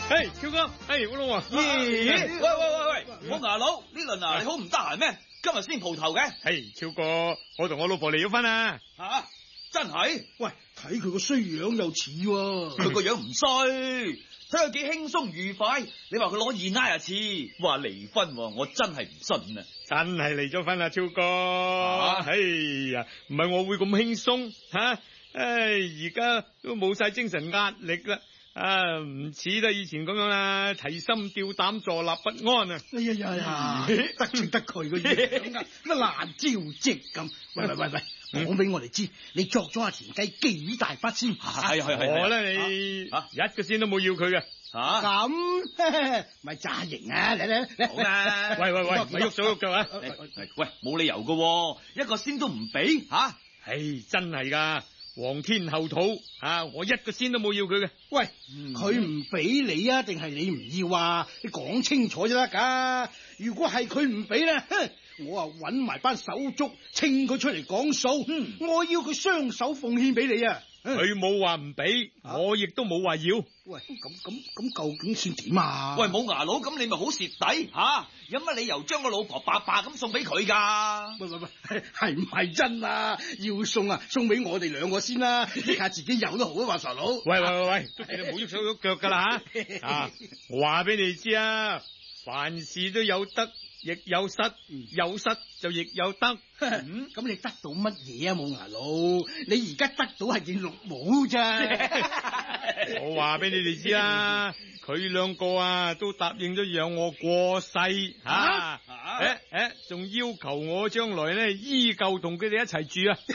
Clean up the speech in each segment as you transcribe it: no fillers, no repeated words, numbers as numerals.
嘿，超哥，嘿，我老王。 喂，我牙佬呢輪啊，你好唔得閒咩？今日先蒲頭嘅。 嘿，超哥，我同我老婆離咗婚啊。 吓，真係？ 喂，睇佢個衰樣又似喎。 佢個樣唔衰，睇佢幾輕鬆愉快。你話佢攞二奶又似，話離婚，我真係唔信啊！ 真係離咗婚啦，超哥。哎呀，唔係我會咁輕鬆吓。而家都冇晒精神壓力啦。唔似得以前咁樣啦，提心吊膽，坐立不安啊！ 哎呀，得罪得佢個樣啊，乜爛招積咁。喂，講俾我哋知，你作咗阿田雞幾大筆先？ 係， 我咧你一個先都冇要佢嘅。 咁咪詐型啊！嚟， 好啦， 喂，咪喐手喐腳啊！ 喂，冇理由噶，一個先都唔俾吓。 真係噶。皇天后土我一個仙都冇要佢嘅。 喂，佢唔俾你啊，定係你唔要啊？你講清楚就得噶。如果係佢唔俾咧，我啊搵埋班手足，稱佢出嚟講數。我要佢雙手奉獻俾你啊！ 佢冇話唔俾，我亦都冇話要。 喂，咁究竟算點啊？ 喂，冇牙佬，咁你咪好蝕底吓？有乜理由將個老婆白白咁送俾佢噶？ 喂，係唔係真啊？要送啊，送俾我哋兩個先啦，睇下自己有都好啊，話傻佬。 喂，都叫你唔好喐手喐腳噶啦吓！我話俾你知啊，凡事都有得亦有失，有失就亦有得。 咁你得到乜嘢啊，冇牙佬？你而家得到係件綠帽咋？ 我話俾你哋知啦，佢兩個啊都答應咗讓我過世吓，仲要求我將來咧依舊同佢哋一齊住啊！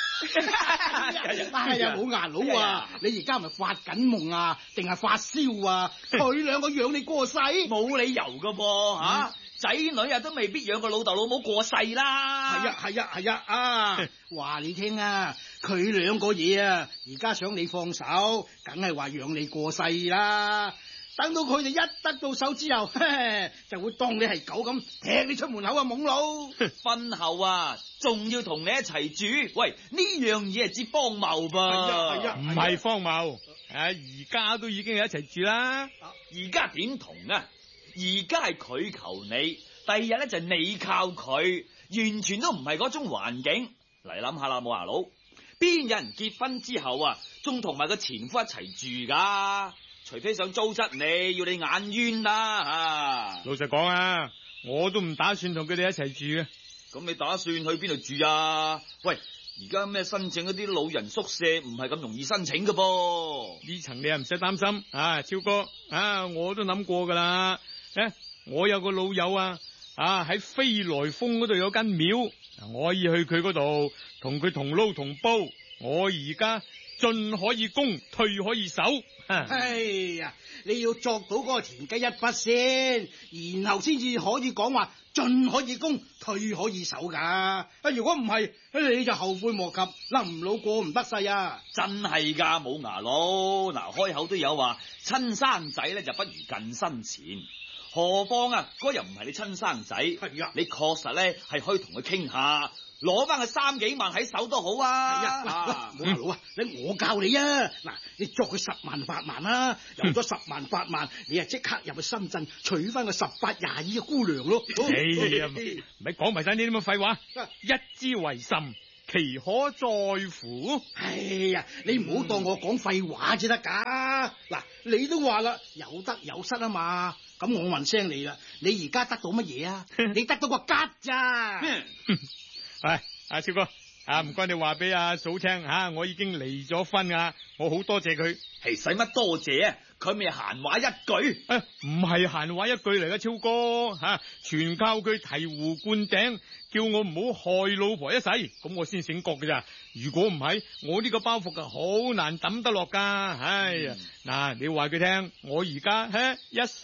冇牙佬啊！你而家係咪發緊夢啊，定係發燒啊？佢兩個養你過世， 冇理由噶噃吓！仔女啊都未必養個老豆老母過世啦。 係啊！話你聽啊，佢兩個嘢啊，而家想你放手，梗係話養你過世啦。等到佢哋一得到手之後，就會當你係狗咁踢你出門口啊，懵佬！ 婚後啊，仲要同你一齊住，喂，呢樣嘢係至荒謬噃。 唔係荒謬，而家都已經係一齊住啦。 而家點同啊？而家係佢求你，第二日咧就你靠佢，完全都唔係嗰種環境。嚟諗下啦，冇牙佬，邊有人結婚之後啊，仲同埋個前夫一齊住噶？除非想糟質你，要你眼冤啦吓。 老實講啊，我都唔打算同佢哋一齊住嘅。 咁你打算去邊度住啊？喂，而家咩申請嗰啲老人宿舍唔係咁容易申請噶噃？ 呢層你又唔使擔心啊，超哥我都諗過噶啦。我有個老友喺飛來峰嗰度有間廟，我可以去佢嗰度同佢同撈同煲。我而家進可以攻，退可以守。 哎呀，你要作到嗰個田雞一筆先，然後先至可以講話進可以攻，退可以守噶。如果唔係，你就後悔莫及，臨老過唔得世啊！ 真係噶，冇牙佬。嗱，開口都有話，親生仔咧就不如近身錢。何況嗰又唔係你親生仔，你確實咧係可以同佢傾下，攞翻佢3幾萬喺手都好啊！ 冇牙佬啊，我教你啊！嗱，你作佢10萬8萬啦，有咗10萬8萬，你啊即刻入去深圳娶翻個18、22嘅姑娘咯！ 咪講埋晒呢啲咁嘅廢話，一之為甚，其可在乎？ 哎呀，你唔好當我講廢話至得噶。嗱，你都話啦，有得有失啊嘛。咁我問聲你啦，你而家得到乜嘢啊？你得到個吉咋？ 喂，阿超哥，唔該你話俾阿嫂聽我已經離咗婚啊，我好多謝佢。 係使乜多謝啊？佢咪閒話一句？ 唔係閒話一句嚟噶，超哥全靠佢醍醐灌頂，叫我唔好害老婆一世，咁我先醒覺㗎咋。如果唔係，我呢個包袱好難抌得落噶。哎呀，嗱，你話佢聽，我而家一